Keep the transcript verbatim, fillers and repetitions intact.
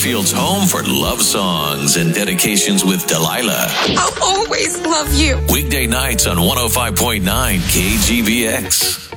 Chesterfield's home for love songs and dedications with Delilah. I'll always love you. Weekday nights on one oh five point nine K G B X.